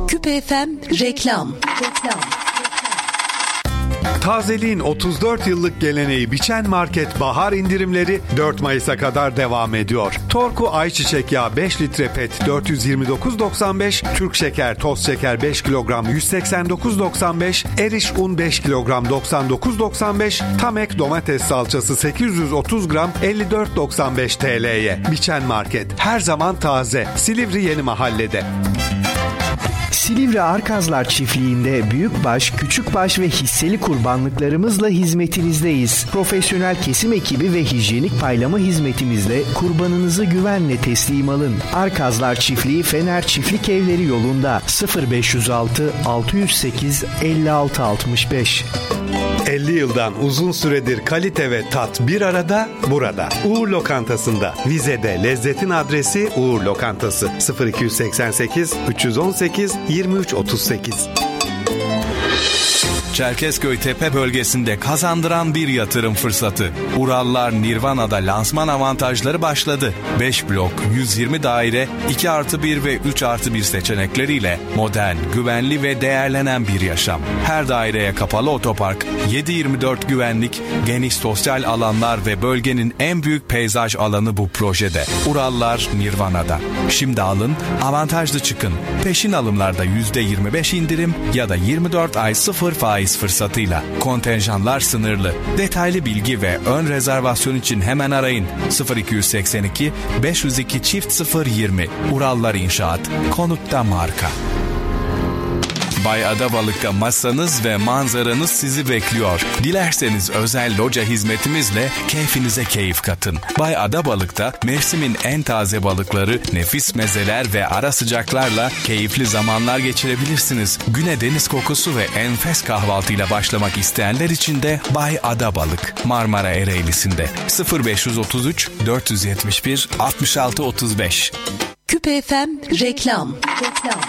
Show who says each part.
Speaker 1: Küpe FM reklam.
Speaker 2: Tazeliğin 34 yıllık geleneği Biçen Market bahar indirimleri 4 Mayıs'a kadar devam ediyor. Torku ayçiçek yağı 5 litre pet 429,95, Türk şeker, toz şeker 5 kilogram 189,95, Eriş un 5 kilogram 99,95, Tamek domates salçası 830 gram 54,95 TL'ye. Biçen Market her zaman taze. Silivri Yeni Mahalle'de.
Speaker 3: Silivri Arkazlar Çiftliği'nde büyükbaş, küçükbaş ve hisseli kurbanlıklarımızla hizmetinizdeyiz. Profesyonel kesim ekibi ve hijyenik paylama hizmetimizle kurbanınızı güvenle teslim alın. Arkazlar Çiftliği Fener Çiftlik Evleri yolunda 0506 608 56 65.
Speaker 2: 50 yıldan uzun süredir kalite ve tat bir arada burada. Uğur Lokantası'nda. Vize'de lezzetin adresi Uğur Lokantası. 0288 318 2338.
Speaker 4: Çerkezköy Tepe bölgesinde kazandıran bir yatırım fırsatı. Urallar Nirvana'da lansman avantajları başladı. 5 blok, 120 daire, 2+1 ve 3+1 seçenekleriyle modern, güvenli ve değerlenen bir yaşam. Her daireye kapalı otopark, 7/24 güvenlik, geniş sosyal alanlar ve bölgenin en büyük peyzaj alanı bu projede. Urallar Nirvana'da. Şimdi alın, avantajlı çıkın. Peşin alımlarda %25 indirim ya da 24 ay 0 faiz fırsatıyla. Kontenjanlar sınırlı. Detaylı bilgi ve ön rezervasyon için hemen arayın. 0282 502 çift 020. Urallar İnşaat. Konutta marka. Bay Adabalık'ta masanız ve manzaranız sizi bekliyor. Dilerseniz özel loca hizmetimizle keyfinize keyif katın. Bay Adabalık'ta mevsimin en taze balıkları, nefis mezeler ve ara sıcaklarla keyifli zamanlar geçirebilirsiniz. Güne deniz kokusu ve enfes kahvaltıyla başlamak isteyenler için de Bay Adabalık, Marmara Ereğlisi'nde. 0533 471 66 35.
Speaker 1: Küpe FM reklam.